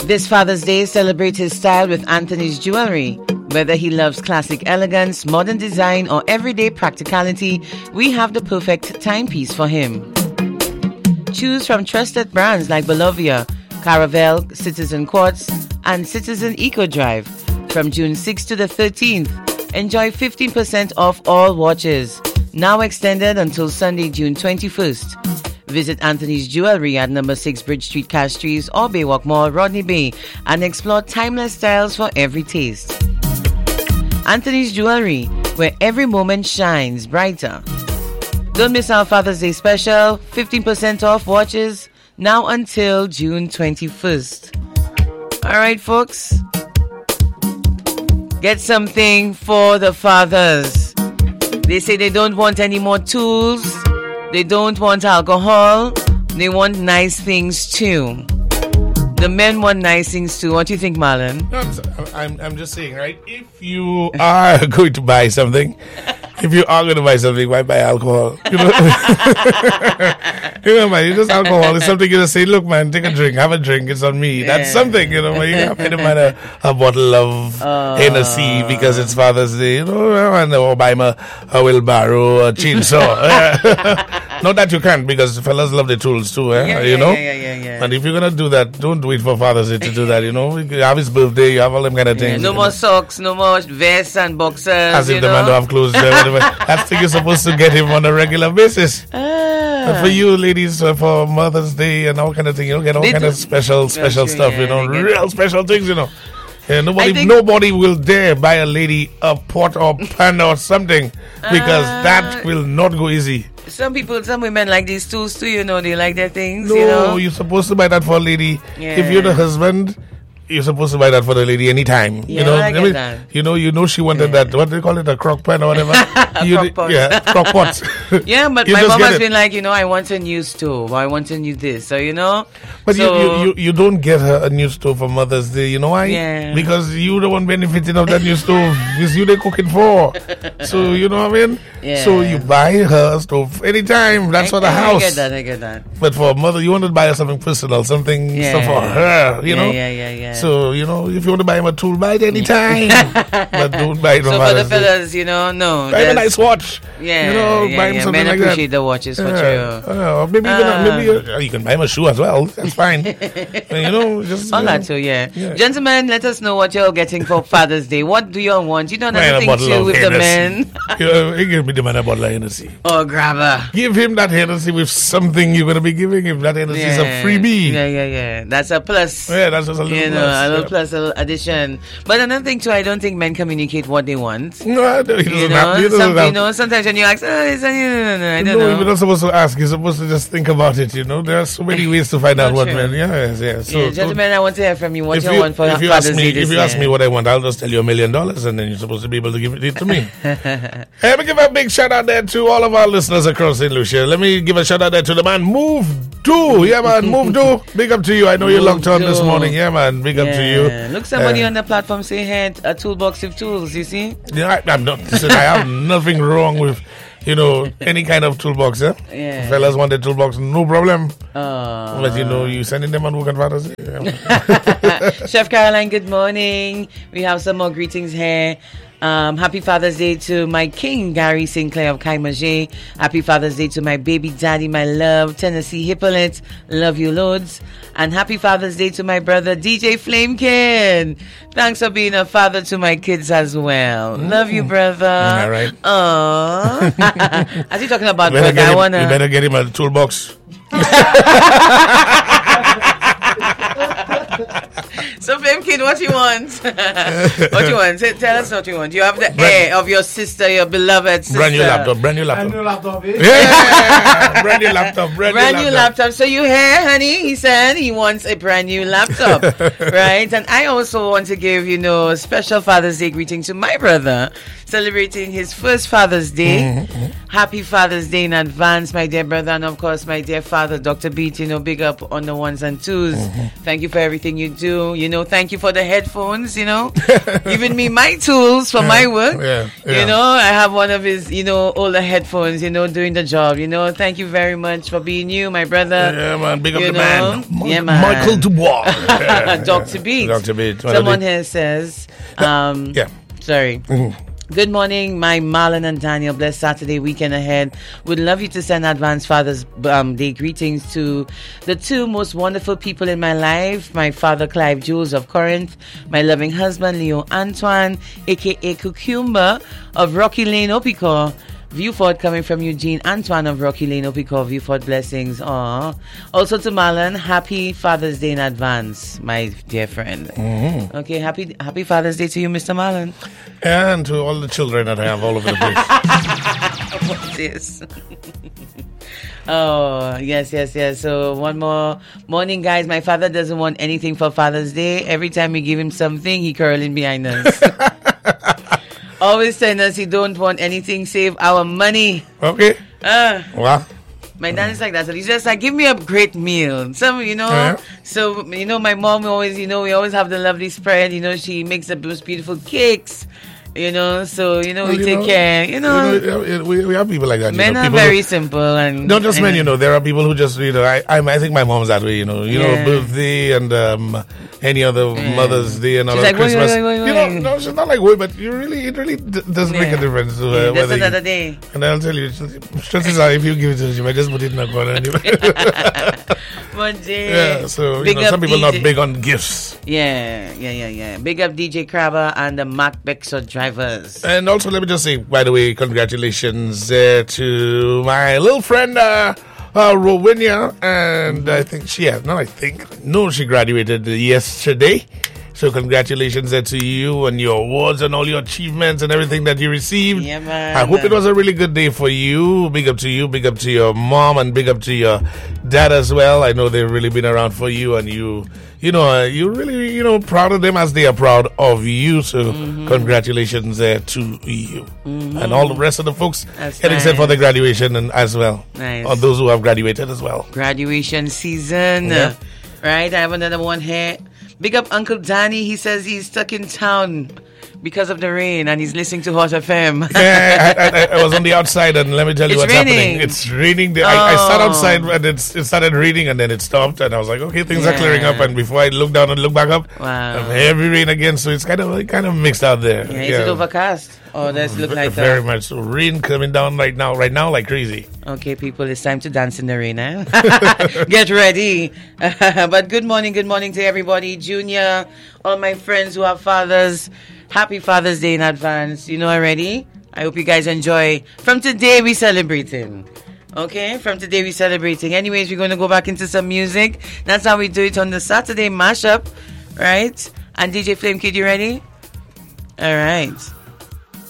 This Father's Day, celebrate his style with Anthony's Jewelry. Whether he loves classic elegance, modern design, or everyday practicality, we have the perfect timepiece for him. Choose from trusted brands like Bolovia, Caravel, Citizen Quartz, and Citizen Eco Drive. From June 6th to the 13th, enjoy 15% off all watches. Now extended until Sunday, June 21st. Visit Anthony's Jewelry at number 6 Bridge Street, Castries, or Baywalk Mall, Rodney Bay, and explore timeless styles for every taste. Anthony's Jewelry, where every moment shines brighter. Don't miss our Father's Day special, 15% off watches, now until June 21st. All right, folks. Get something for the fathers. They say they don't want any more tools. They don't want alcohol. They want nice things too. The men want nice things too. What do you think, Marlon? I'm just saying, right? If you are going to buy something, why buy alcohol? You know, man, it's just alcohol. It's something you just say, look, man, take a drink, have a drink. It's on me. That's something, you know. You have to buy a bottle of Hennessy because it's Father's Day, you know, or buy him a wheelbarrow, a chainsaw. Not that you can't, because fellas love the tools too, you know. And if you're gonna do that, don't wait for Father's Day to do that. You know, you have his birthday, you have all them kind of things. No more socks, no more vests and boxers. As if the man don't have clothes. That's thing you're supposed to get him on a regular basis. But for you ladies, for Mother's Day and all kind of thing, you get all kind of special stuff. You know, real special things. You know. Yeah, nobody will dare buy a lady a pot or pan or something because that will not go easy. Some women like these tools too, you know, they like their things, no, you know. You're supposed to buy that for a lady. Yeah. If you're the husband, you're supposed to buy that for the lady anytime. Yeah, you know, I get that. You know, she wanted that. What do they call it? A crock pan or whatever. Crock pot. Yeah, crock pot. Yeah, but my mom has been like, you know, I want a new stove. I want a new this. So, you know. But you don't get her a new stove for Mother's Day. You know why? Yeah. Because you the one benefiting of that new stove. It's you they're cooking for. So, you know what I mean? Yeah. So you buy her a stove anytime. That's for the house. I get that. But for a mother, you want to buy her something personal, something stuff for her, you know? Yeah. So, you know, if you want to buy him a tool, buy it anytime. But don't buy it on So for the fellas, you know, no. Buy him a nice watch. Yeah, you know, buy him something men like appreciate that. the watches for sure. Maybe you can buy him a shoe as well. That's fine. You know, just all that too, yeah. Gentlemen, let us know what you're getting for Father's Day. What do you want? You don't have anything to do with the men. Give me the man a bottle of Hennessy. Oh, grabber. Give him that Hennessy with something you're going to be giving him. That Hennessy is a freebie. Yeah. That's a plus. Yeah, that's just a little plus. A little plus, a little addition. But another thing too, I don't think men communicate what they want. No, he doesn't have. Sometimes when you ask, I don't know. No, you're not supposed to ask. You're supposed to just think about it. You know, there are so many ways to find out what men. So, gentlemen, I want to hear from you. What you want for Father's Day? If you ask me what I want, I'll just tell you $1 million, and then you're supposed to be able to give it to me. Let me give a big shout out there to all of our listeners across St. Lucia. Let me give a shout out there to the man Move Do. Yeah, man, Move Do. Big up to you. I know you logged on this morning. Yeah, man. Big up to you. Look, somebody on the platform say, "Hey, a toolbox of tools." You see? Yeah, I'm not. Listen, I have nothing wrong with, you know, any kind of toolbox. Yeah. Fellas want the toolbox, no problem. But you know, you sending them on work on Father's Day. Yeah. Chef Caroline, good morning. We have some more greetings here. Happy Father's Day to my king, Gary Sinclair of Kaimajé. Happy Father's Day to my baby daddy, my love, Tennessee Hippolyte. Love you loads. And happy Father's Day to my brother, DJ Flamekin. Thanks for being a father to my kids as well. Love you, brother. All right. As you're talking about brother, you better get him a toolbox. So, Flamekin, what you want? What you want? Tell us what you want. You have the air of your sister, your beloved sister. Brand new laptop. Brand new laptop. Yeah. Brand new laptop. Brand new laptop. So you hear, honey? He said he wants a brand new laptop. Right? And I also want to give, you know, a special Father's Day greeting to my brother, celebrating his first Father's Day. Mm-hmm. Happy Father's Day in advance, my dear brother. And of course, my dear father, Dr. Beat, you know, big up on the ones and twos. Mm-hmm. Thank you for everything you do. You know, thank you for the headphones, giving me my tools for my work. I have one of his, older headphones, doing the job. Thank you very much for being you, my brother. Yeah, man. Big up the man. Yeah, man. Michael Dubois. Dr. Beat. Dr. Beat. Someone here says, sorry. Mm-hmm. Good morning, my Marlon and Daniel. Blessed Saturday weekend ahead. Would love you to send advanced Father's Day greetings to the two most wonderful people in my life. My father, Clive Jules of Corinth. My loving husband, Leo Antoine, a.k.a. Cucumber of Rocky Lane, Opicor. Viewford coming from Eugene Antoine of Rocky Lane, Opicor. Viewford blessings. Aww. Also to Marlon, happy Father's Day in advance, my dear friend. Mm-hmm. Okay, happy Father's Day to you, Mr. Marlon. And to all the children that I have all over the place. What's this? Oh, yes. So one more morning, guys. My father doesn't want anything for Father's Day. Every time we give him something, he curling behind us. Always telling us he don't want anything save our money. Okay. Wow. My dad is like that. So he's just like, give me a great meal. So, So, my mom always, we always have the lovely spread. She makes the most beautiful cakes. So, we take care, We have people like that. Men are very simple. And not just men, there are people who just, I think my mom's that way, birthday and any other Mother's Day and all that Christmas. No, she's not like, but it really doesn't make a difference. That's another day. And I'll tell you, chances are if you give it to her, she might just put it in a corner anyway. One day. Yeah, so, some people are not big on gifts. Yeah. Big up DJ Crabber and the Mac Bexor drivers. And also, let me just say, by the way, congratulations to my little friend, Rowinia. And I think she graduated yesterday. So congratulations to you and your awards and all your achievements and everything that you received. Yeah, man. I hope it was a really good day for you. Big up to you, big up to your mom, and big up to your dad as well. I know they've really been around for you, and you're really, proud of them as they are proud of you. So congratulations to you. And all the rest of the folks getting set for the graduation and as well. Nice. Or those who have graduated as well. Graduation season. Yeah. Right, I have another one here. Big up Uncle Danny. He says he's stuck in town because of the rain and he's listening to Hot FM. Yeah, I was on the outside and let me tell you what's happening. It's raining. I sat outside and it started raining and then it stopped and I was like, okay, things are clearing up. And before I look down and look back up, heavy rain again. So it's kind of mixed out there. Yeah, is it overcast? Or does it look like that? Very much so. Rain coming down right now like crazy. Okay, people, it's time to dance in the rain, eh? Get ready. But good morning to everybody. Junior, all my friends who have fathers. Happy Father's Day in advance. Already? I hope you guys enjoy. From today, we're celebrating. Okay? From today, we're celebrating. Anyways, we're going to go back into some music. That's how we do it on the Saturday mashup. Right? And DJ Flame Kid, you ready? All right.